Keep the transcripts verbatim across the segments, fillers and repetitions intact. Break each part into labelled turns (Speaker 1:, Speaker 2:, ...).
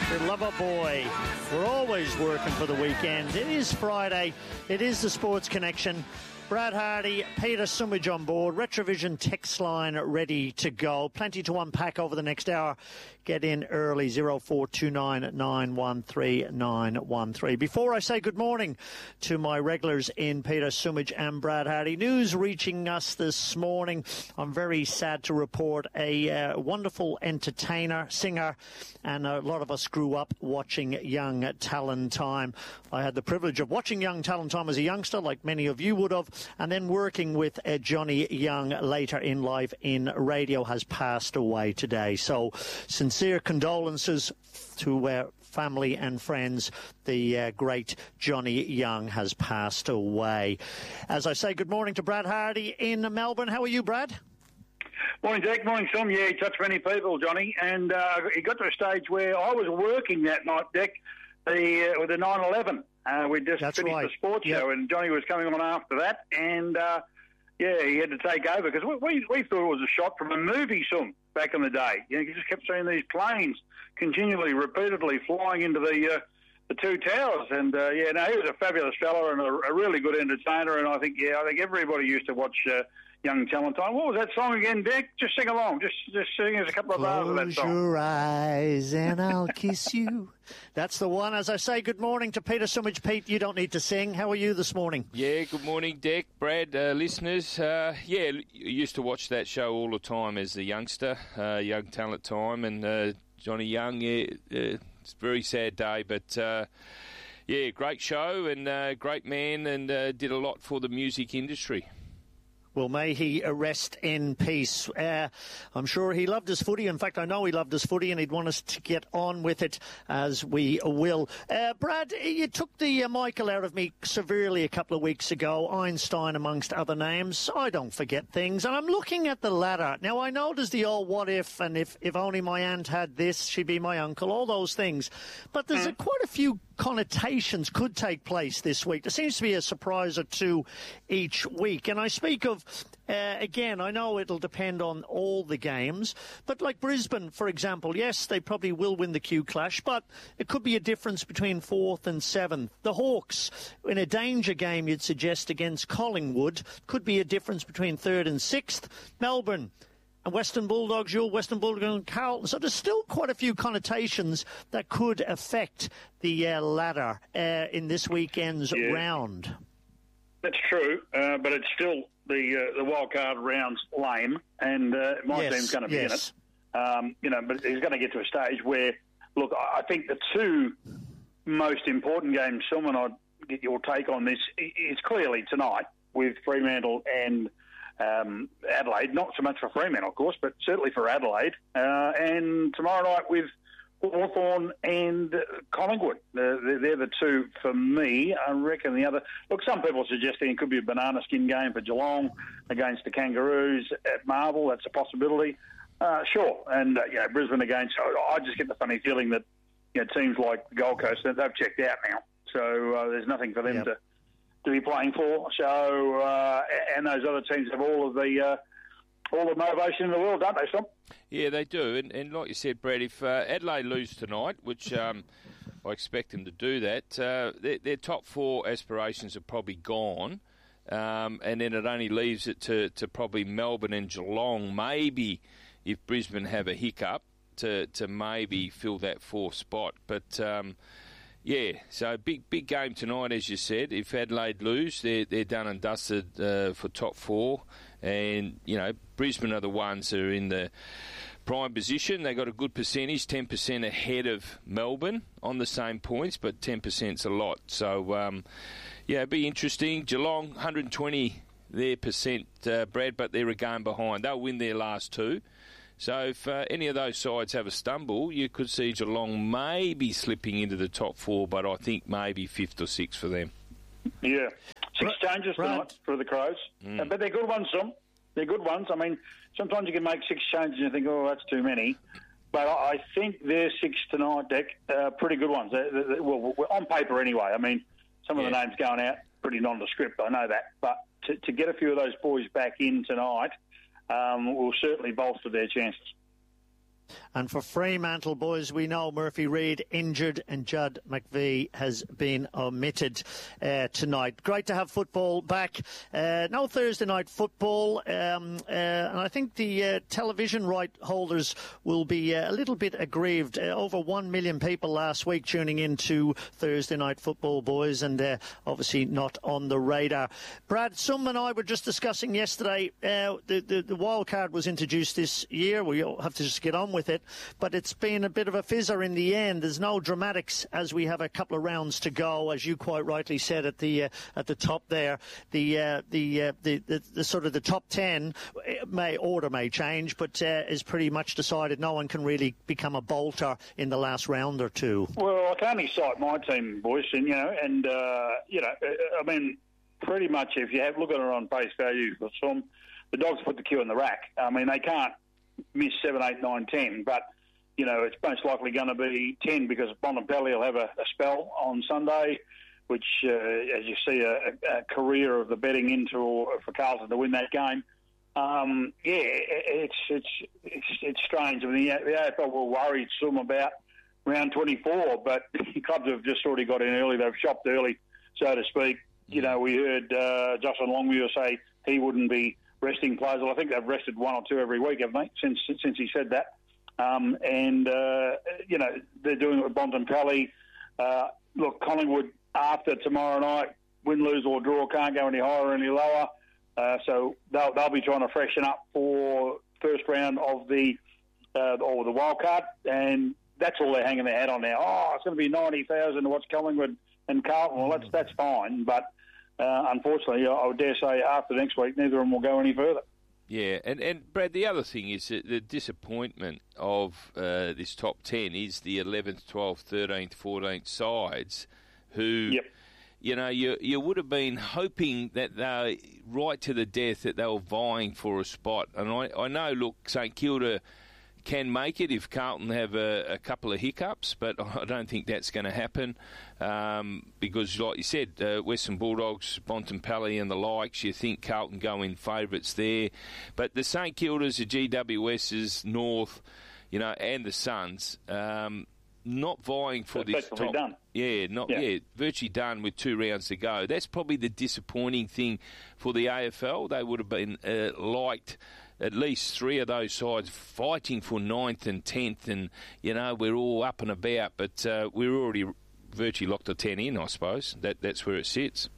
Speaker 1: The Lover Boy. We're always working for the weekend. It is Friday. It is the Sports Connection. Brad Hardy, Peter Sumich on board. Retrovision text line ready to go. Plenty to unpack over the next hour. Get in early, oh four two nine, nine one three, nine one three. Before I say good morning to my regulars in Peter Sumich and Brad Hardy, news reaching us this morning. I'm very sad to report a uh, wonderful entertainer, singer, and a lot of us grew up watching Young Talent Time. I had the privilege of watching Young Talent Time as a youngster, like many of you would have, and then working with uh, Johnny Young later in life in radio. Has passed away today. So sincere condolences to uh, family and friends. The uh, great Johnny Young has passed away. As I say, good morning to Brad Hardy in Melbourne. How are you, Brad?
Speaker 2: Morning, Jack. Morning, Tom. Yeah, he touched many people, Johnny, and uh, he got to a stage where I was working that night, Dick, the, uh, with the nine eleven. Uh, we just
Speaker 1: That's
Speaker 2: finished
Speaker 1: right.
Speaker 2: the sports
Speaker 1: yep.
Speaker 2: show, and Johnny was coming on after that, and uh, yeah, he had to take over because we, we we thought it was a shot from a movie film back in the day. You know, you just kept seeing these planes continually, repeatedly flying into the uh, the two towers, and uh, yeah, no, he was a fabulous fella and a, a really good entertainer, and I think yeah, I think everybody used to watch uh, Young Talent Time. What was that song again, Dick? Just sing along. Just just sing us a couple of bars of that song.
Speaker 1: Close your eyes and I'll kiss you. That's the one. As I say, good morning to Peter Sumich. Pete, you don't need to sing. How are you this morning?
Speaker 3: Yeah, good morning, Dick, Brad, uh, listeners. Uh, yeah, I used to watch that show all the time as a youngster, uh, Young Talent Time, and uh, Johnny Young. Yeah, uh, it's a very sad day, but uh, yeah, great show and uh, great man, and uh, did a lot for the music industry.
Speaker 1: Well, may he rest in peace. Uh, I'm sure he loved his footy. In fact, I know he loved his footy, and he'd want us to get on with it, as we will. Uh, Brad, you took the uh, Michael out of me severely a couple of weeks ago, Einstein amongst other names. I don't forget things, and I'm looking at the ladder. Now, I know there's the old what if, and if, if only my aunt had this, she'd be my uncle, all those things. But there's a, quite a few connotations could take place this week. There seems to be a surprise or two each week. And I speak of, uh, again, I know it'll depend on all the games, but like Brisbane, for example, yes, they probably will win the Q Clash, but it could be a difference between fourth and seventh. The Hawks, in a danger game, you'd suggest, against Collingwood, could be a difference between third and sixth. Melbourne, and Western Bulldogs, your Western Bulldogs and Carlton. So there's still quite a few connotations that could affect the uh, ladder uh, in this weekend's
Speaker 2: yeah.
Speaker 1: round.
Speaker 2: That's true, uh, but it's still the uh, the wild card round's lame, and uh, my
Speaker 1: yes,
Speaker 2: team's going to be
Speaker 1: yes.
Speaker 2: in it. Um, you know, but he's going to get to a stage where, look, I think the two most important games, someone I'd get your take on this, is clearly tonight with Fremantle and Um, Adelaide, not so much for Fremantle, of course, but certainly for Adelaide. Uh, and tomorrow night with Hawthorn and Collingwood. Uh, they're, they're the two for me. I reckon the other... Look, some people are suggesting it could be a banana skin game for Geelong against the Kangaroos at Marvel. That's a possibility. Uh, sure. And, uh, you know, Brisbane against... I just get the funny feeling that, you know, teams like the Gold Coast, they've checked out now. So uh, there's nothing for them yep. to... to be playing for, so uh, and those other teams have all of the uh, all the motivation in the world, don't they, Tom?
Speaker 3: Yeah, they do, and, and like you said, Brad, if uh, Adelaide lose tonight, which um, I expect them to do that, uh, their, their top four aspirations are probably gone, um, and then it only leaves it to, to probably Melbourne and Geelong, maybe if Brisbane have a hiccup, to, to maybe fill that fourth spot, but... Um, Yeah, so big big game tonight, as you said. If Adelaide lose, they're, they're done and dusted uh, for top four. And, you know, Brisbane are the ones that are in the prime position. They got a good percentage, ten percent ahead of Melbourne on the same points, but ten percent's a lot. So, um, yeah, it'd be interesting. Geelong, one hundred twenty their percent, uh, Brad, but they're a game behind. They'll win their last two. So if uh, any of those sides have a stumble, you could see Geelong maybe slipping into the top four, but I think maybe fifth or sixth for them.
Speaker 2: Yeah. Six
Speaker 1: right.
Speaker 2: changes
Speaker 1: right.
Speaker 2: tonight for the Crows.
Speaker 3: Mm.
Speaker 2: Uh, but they're good ones, some. They're good ones. I mean, sometimes you can make six changes and you think, oh, that's too many. But I think their six tonight, Dick, uh, pretty good ones. They're, they're, well, on paper anyway. I mean, some of yeah. the names going out, pretty nondescript, I know that. But to, to get a few of those boys back in tonight um, will certainly bolster their chances.
Speaker 1: And for Fremantle, boys, we know Murphy Reid injured and Judd McVie has been omitted uh, tonight. Great to have football back. Uh, no Thursday night football. Um, uh, and I think the uh, television right holders will be uh, a little bit aggrieved. Uh, over one million people last week tuning in to Thursday night football, boys, and uh, obviously not on the radar. Brad, some and I were just discussing yesterday, uh, the, the, the wild card was introduced this year. We all have to just get on with it. But it's been a bit of a fizzer in the end. There's no dramatics as we have a couple of rounds to go, as you quite rightly said at the uh, at the top there. The uh, the, uh, the the the sort of the top ten may order may change, but uh, is pretty much decided. No one can really become a bolter in the last round or two.
Speaker 2: Well, I can only cite my team, boys, and you know, and uh, you know, I mean, pretty much if you have look at it on face value, for some, the Dogs put the queue in the rack. I mean, they can't miss seven, eight, nine, ten, but you know it's most likely going to be ten because Bontempelli will have a, a spell on Sunday, which, uh, as you see, a, a career of the betting into or for Carlton to win that game. Um, yeah, it's it's it's, it's strange. I mean, the, the A F L were worried some about round twenty-four, but clubs have just already got in early. They've shopped early, so to speak. You know, we heard uh, Jocelyn Longmuir say he wouldn't be resting players. Well, I think they've rested one or two every week, haven't they, since since he said that. Um, and, uh, you know, they're doing it with Bontempelli. Uh, look, Collingwood, after tomorrow night, win, lose or draw, can't go any higher or any lower. Uh, so they'll, they'll be trying to freshen up for first round of the uh, or the wild card. And that's all they're hanging their hat on now. Oh, it's going to be ninety thousand to watch Collingwood and Carlton. Well, that's, that's fine, but... Uh, unfortunately, I would dare say after next week, neither of them will go any further.
Speaker 3: Yeah, and, and Brad, the other thing is that the disappointment of uh, this top ten is the eleventh, twelfth, thirteenth, fourteenth sides who,
Speaker 2: yep.
Speaker 3: you know, you you would have been hoping that they, right to the death, that they were vying for a spot. And I, I know, look, St Kilda can make it if Carlton have a, a couple of hiccups, but I don't think that's going to happen um, because, like you said, uh, Western Bulldogs, Bontempelli and the likes, you think Carlton go in favourites there. But the St Kildas, the G W S's, North, you know, and the Suns, um, not vying for
Speaker 2: so
Speaker 3: this top.
Speaker 2: Done.
Speaker 3: Yeah, not yeah. yeah, virtually done with two rounds to go. That's probably the disappointing thing for the A F L. They would have been uh, liked. At least three of those sides fighting for ninth and tenth, and, you know, we're all up and about, but uh, we're already virtually locked the ten in, I suppose. That That's where it sits.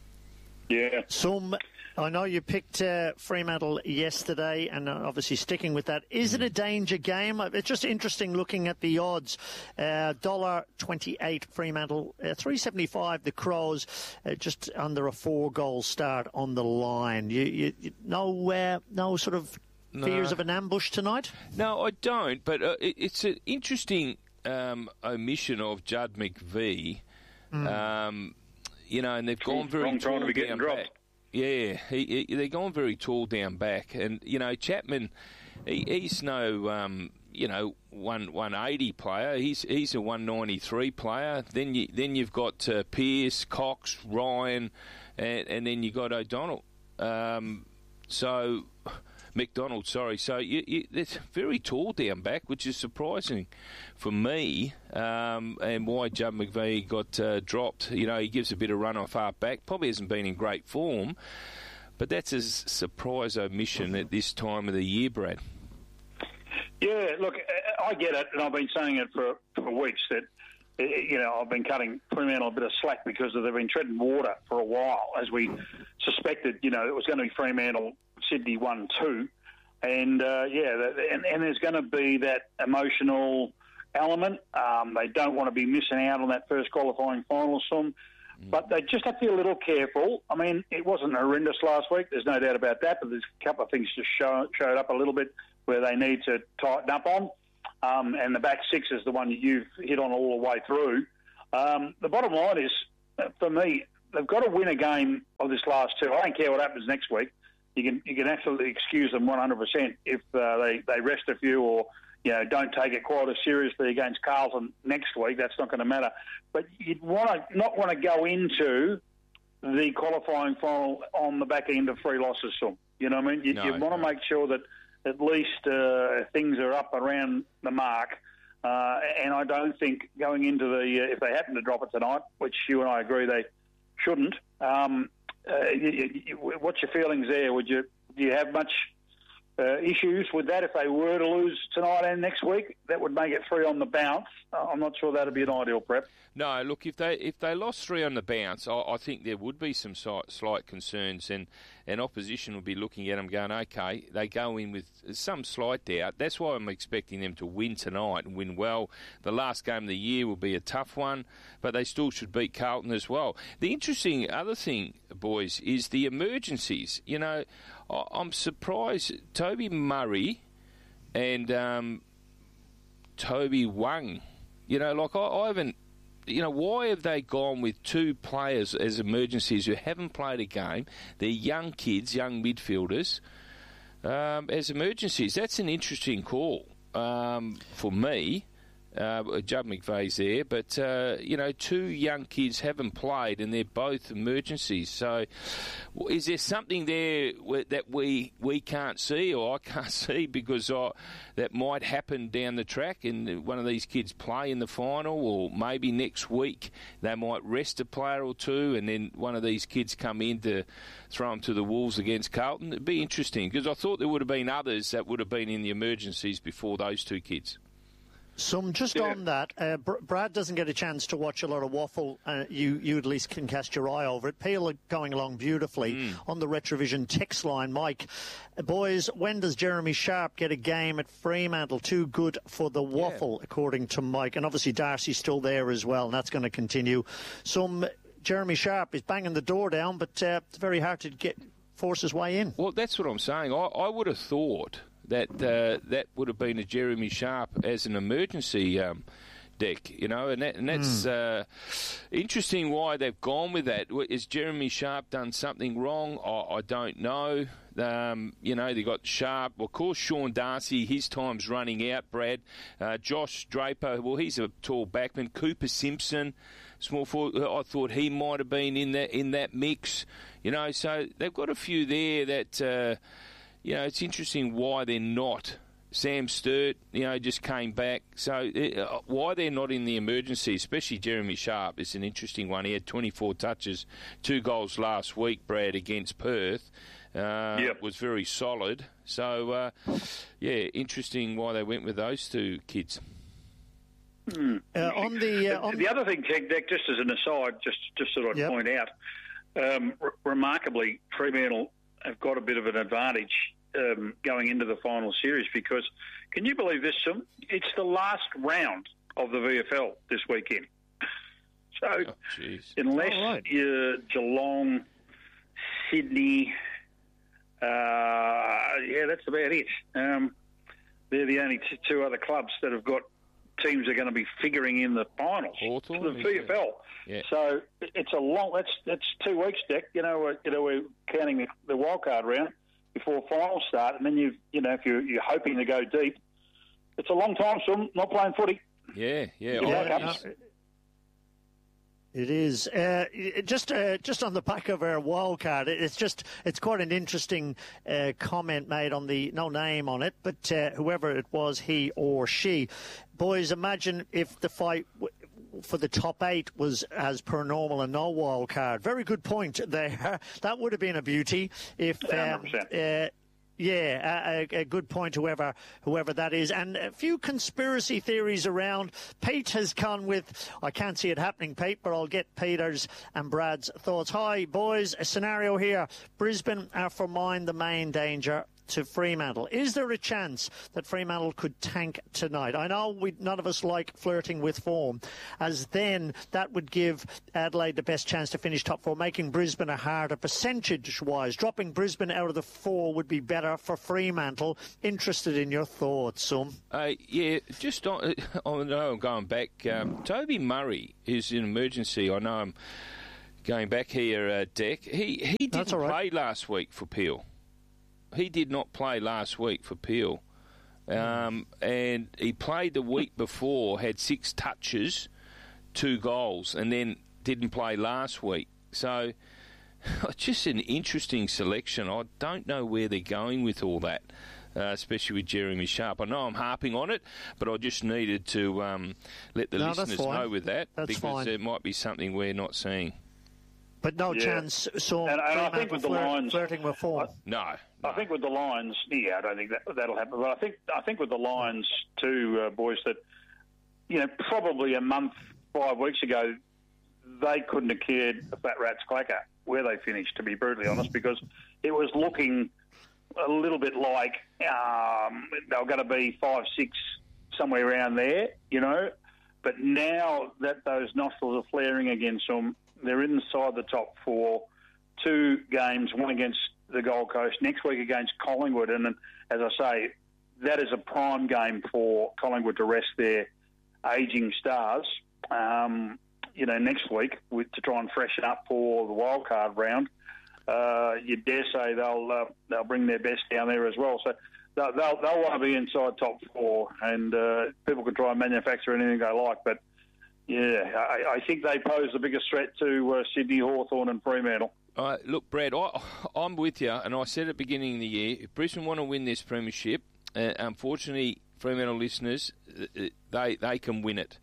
Speaker 2: Yeah.
Speaker 1: Some, I know you picked uh, Fremantle yesterday, and uh, obviously sticking with that. Is it a danger game? It's just interesting looking at the odds. Uh, one dollar twenty-eight Fremantle, uh, three seventy-five the Crows, uh, just under a four-goal start on the line. You, you, you no, uh, no sort of fears no. of an ambush tonight?
Speaker 3: No, I don't, but uh, it, it's an interesting um, omission of Judd McVie. Mm. Um, you know, and they've gone very tall to be down back. Yeah, he, he, they're going very tall down back, and you know Chapman, he, he's no um, you know one one eighty player. He's he's a one ninety three player. Then you then you've got uh, Pearce, Cox, Ryan, and, and then you got O'Donnell. Um, so McDonald, sorry. So you, you, it's very tall down back, which is surprising for me, um, and why Judd McVie got uh, dropped. You know, he gives a bit of run off half back. Probably hasn't been in great form, but that's a surprise omission at this time of the year, Brad.
Speaker 2: Yeah, look, I get it, and I've been saying it for, for weeks that, you know, I've been cutting Fremantle a bit of slack because they've been treading water for a while, as we suspected, you know, it was going to be Fremantle, Sydney one two. And, uh, yeah, and, and there's going to be that emotional element. Um, they don't want to be missing out on that first qualifying final, some. Mm. But they just have to be a little careful. I mean, it wasn't horrendous last week. There's no doubt about that. But there's a couple of things just show, showed up a little bit where they need to tighten up on. Um, and the back six is the one that you've hit on all the way through. Um, the bottom line is, for me, they've got to win a game of this last two. I don't care what happens next week. You can you can absolutely excuse them one hundred percent if uh, they, they rest a few or, you know, don't take it quite as seriously against Carlton next week. That's not going to matter. But you'd want to not want to go into the qualifying final on the back end of three losses. Some, you know what I mean? You,
Speaker 3: no,
Speaker 2: you want to
Speaker 3: no.
Speaker 2: make sure that at least uh, things are up around the mark. Uh, and I don't think going into the, uh, if they happen to drop it tonight, which you and I agree they shouldn't, um, uh, you, you, what's your feelings there? Would you, do you have much uh, issues with that if they were to lose tonight and next week? That would make it three on the bounce. Uh, I'm not sure that would be an ideal prep.
Speaker 3: No, look, if they if they lost three on the bounce, I, I think there would be some slight, slight concerns, and, and opposition would be looking at them going, okay, they go in with some slight doubt. That's why I'm expecting them to win tonight and win well. The last game of the year will be a tough one, but they still should beat Carlton as well. The interesting other thing, boys, is the emergencies. You know, I, I'm surprised Toby Murray and um, Toby Wang, you know, like I, I haven't, you know, why have they gone with two players as emergencies who haven't played a game? They're young kids, young midfielders, um, as emergencies. That's an interesting call um, for me. Uh, Judd McVeigh's there, but, uh, you know, two young kids haven't played and they're both emergencies. So is there something there that we we can't see or I can't see because uh, that might happen down the track and one of these kids play in the final, or maybe next week they might rest a player or two and then one of these kids come in to throw them to the Wolves against Carlton? It'd be interesting because I thought there would have been others that would have been in the emergencies before those two kids.
Speaker 1: Some just yeah. on that, uh, Br- Brad doesn't get a chance to watch a lot of Waffle. Uh, you, you at least can cast your eye over it. Peel going along beautifully mm. on the Retrovision text line. Mike, uh, boys, when does Jeremy Sharp get a game at Fremantle? Too good for the Waffle, yeah. according to Mike. And obviously Darcy's still there as well, and that's going to continue. Some Jeremy Sharp is banging the door down, but uh, it's very hard to get force his way in.
Speaker 3: Well, that's what I'm saying. I, I would have thought that uh, that would have been a Jeremy Sharp as an emergency um, deck, you know, and, that, and that's mm. uh, interesting why they've gone with that. Has Jeremy Sharp done something wrong? I, I don't know. Um, you know, they got Sharp. Well, of course, Sean Darcy, his time's running out, Brad. Uh, Josh Draper, well, he's a tall backman. Cooper Simpson, small forward, I thought he might have been in that, in that mix. You know, so they've got a few there that... Uh, You know, it's interesting why they're not. Sam Sturt, you know, just came back. So uh, why they're not in the emergency, especially Jeremy Sharp, is an interesting one. He had twenty-four touches, two goals last week, Brad, against Perth. Uh,
Speaker 2: yep.
Speaker 3: Was very solid. So, uh, yeah, interesting why they went with those two kids.
Speaker 2: Mm.
Speaker 1: Uh, on the uh, on
Speaker 2: the other thing, Deck, just as an aside, just just so I'd yep. point out, um, r- remarkably, Fremantle have got a bit of an advantage um, going into the final series because, can you believe this, Sim? It's the last round of the V F L this weekend. So,
Speaker 3: oh,
Speaker 2: unless
Speaker 1: oh, right.
Speaker 2: you're Geelong, Sydney, uh, yeah, that's about it. Um, they're the only t- two other clubs that have got teams that are going to be figuring in the finals
Speaker 3: Hawthorn,
Speaker 2: for the V F L.
Speaker 3: Yeah.
Speaker 2: So it's a long. That's that's two weeks, Dick. You know, we're, you know, we're counting the, the wild card round before finals start, and then you, you know, if you're, you're hoping to go deep, it's a long time. So not playing footy.
Speaker 3: Yeah, yeah.
Speaker 1: yeah no, it is uh, just uh, just on the back of our wild card. It's just it's quite an interesting uh, comment made on the no name on it, but uh, whoever it was, he or she. Boys, imagine if the fight w- for the top eight was as per normal and no wild card. Very good point there. That would have been a beauty if. Um, uh, Yeah, a, a good point, whoever whoever that is. And a few conspiracy theories around. Pete has gone with, I can't see it happening, Pete, but I'll get Peter's and Brad's thoughts. Hi, boys. A scenario here. Brisbane are for mine the main danger to Fremantle. Is there a chance that Fremantle could tank tonight? I know we none of us like flirting with form, as then that would give Adelaide the best chance to finish top four, making Brisbane a harder percentage-wise. Dropping Brisbane out of the four would be better for Fremantle. Interested in your thoughts, Sum?
Speaker 3: Uh, yeah, just on, I know I'm going back. Um, Toby Murray is in emergency. I know I'm going back here, uh, Deck. He, he didn't
Speaker 1: right.
Speaker 3: play last week for Peel. He did not play last week for Peel. Um, and he played the week before, had six touches, two goals, and then didn't play last week. So, just an interesting selection. I don't know where they're going with all that. uh, especially with Jeremy Sharp. I know I'm harping on it, but I just needed to um, let the
Speaker 1: no,
Speaker 3: listeners know with that
Speaker 1: that's
Speaker 3: because
Speaker 1: fine.
Speaker 3: there might be something we're not seeing.
Speaker 1: But no
Speaker 2: yeah.
Speaker 1: chance saw
Speaker 2: and, and I think with the
Speaker 1: flirt,
Speaker 2: Lions,
Speaker 1: flirting with form.
Speaker 3: No, no.
Speaker 2: I think with the Lions, yeah, I don't think that that'll happen. But I think I think with the Lions too, uh, boys, that you know probably a month, five weeks ago, they couldn't have cared a fat rat's clacker where they finished, to be brutally honest, because it was looking a little bit like um, they were going to be five, six, somewhere around there, you know. But now that those nostrils are flaring against them, they're inside the top four. Two games, one against the Gold Coast, next week against Collingwood. And as I say, that is a prime game for Collingwood to rest their ageing stars, um, you know, next week with, to try and freshen up for the wildcard round. Uh, you dare say they'll uh, they'll bring their best down there as well. So they'll, they'll, they'll want to be inside top four, and uh, people can try and manufacture anything they like. But, yeah, I, I think they pose the biggest threat to uh, Sydney, Hawthorn and Fremantle.
Speaker 3: Uh, look, Brad, I, I'm with you, and I said at the beginning of the year, if Brisbane want to win this premiership, uh, unfortunately, Fremantle listeners, they they can win it.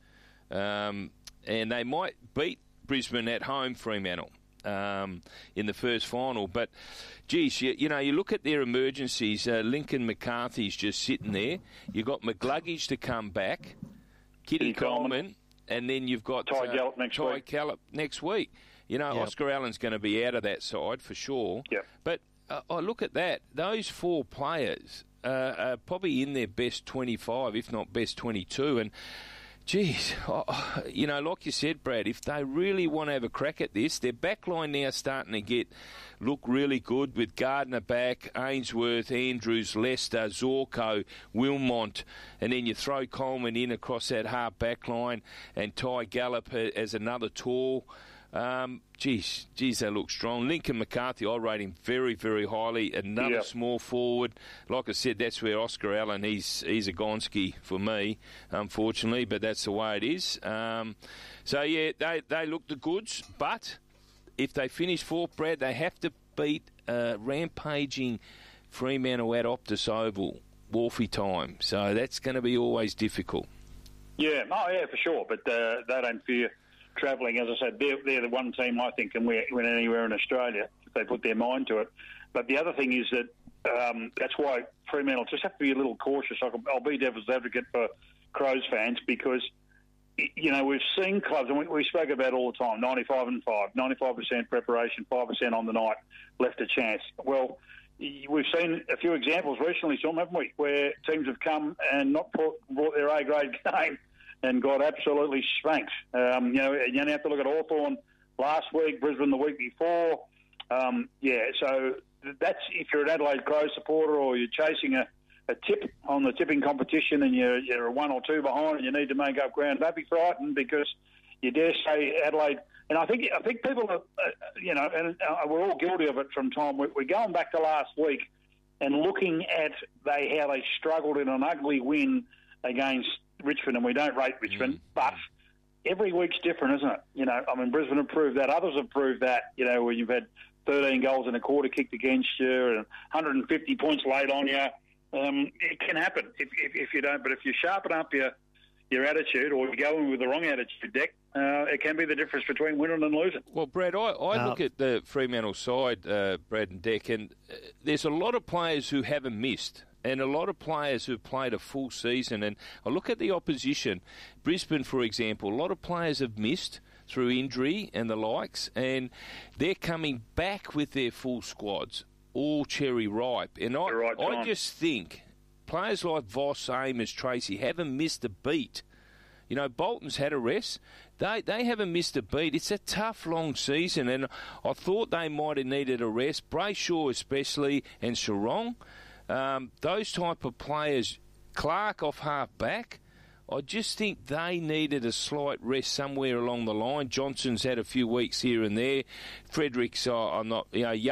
Speaker 3: Um, and they might beat Brisbane at home, Fremantle, um, in the first final. But, geez, you, you know, you look at their emergencies. Uh, Lincoln McCarthy's just sitting there. You've got McGluggage to come back, Kitty Coleman, Coleman, and then you've got
Speaker 2: Ty
Speaker 3: uh,
Speaker 2: Gallop next
Speaker 3: Ty
Speaker 2: week.
Speaker 3: Gallop next week. You know, yep. Oscar Allen's going to be out of that side for sure.
Speaker 2: Yep.
Speaker 3: But uh, I look at that. Those four players uh, are probably in their best twenty-five, if not best twenty-two. And, geez, oh, you know, like you said, Brad, if they really want to have a crack at this, their backline now starting to get look really good with Gardner back, Ainsworth, Andrews, Lester, Zorko, Wilmont, and then you throw Coleman in across that half backline and Ty Gallop as another tall. Um, geez, geez, they look strong. Lincoln McCarthy, I rate him very, very highly. Another yep. small forward. Like I said, that's where Oscar Allen, he's he's a Gonski for me, unfortunately, but that's the way it is. Um, so, yeah, they, they look the goods, but if they finish fourth, Brad, they have to beat uh, rampaging Fremantle at Optus Oval, Wharfie time. So that's going to be always difficult.
Speaker 2: Yeah, oh, yeah, for sure, but uh, they don't fear travelling. As I said, they're, they're the one team I think can win anywhere in Australia if they put their mind to it. But the other thing is that um, that's why Fremantle just have to be a little cautious. I'll be devil's advocate for Crows fans because, you know, we've seen clubs, and we, we spoke about it all the time, ninety-five and five, ninety-five percent preparation, five percent on the night, left a chance. Well, we've seen a few examples recently, Tom, haven't we, where teams have come and not brought, brought their A-grade game and got absolutely spanked. Um, you know, you have to look at Hawthorn last week, Brisbane the week before. Um, yeah, so that's if you're an Adelaide Crows supporter or you're chasing a, a tip on the tipping competition and you're, you're a one or two behind and you need to make up ground, don't be frightened because you dare say Adelaide. And I think I think people are, uh, you know, and uh, we're all guilty of it from time. We're, we're going back to last week and looking at they how they struggled in an ugly win against Richmond, and we don't rate Richmond, mm. but every week's different, isn't it? You know, I mean, Brisbane have proved that. Others have proved that, you know, where you've had thirteen goals in a quarter kicked against you and one hundred fifty points laid on you. Um, it can happen if, if, if you don't. But if you sharpen up your your attitude or you go in with the wrong attitude, Deck, uh, it can be the difference between winning and losing.
Speaker 3: Well, Brad, I, I no. look at the Fremantle side, uh, Brad and Deck, and uh, there's a lot of players who haven't missed. And a lot of players who've played a full season. And I look at the opposition. Brisbane, for example, a lot of players have missed through injury and the likes. And they're coming back with their full squads, all cherry ripe. And I,
Speaker 2: right
Speaker 3: I just think players like Voss, Amos, Tracy haven't missed a beat. You know, Bolton's had a rest. They they haven't missed a beat. It's a tough, long season. And I thought they might have needed a rest. Brayshaw especially and Sarong. Um, those type of players, Clark off half back, I just think they needed a slight rest somewhere along the line. Johnson's had a few weeks here and there. Fredericks, uh, I'm not, you know,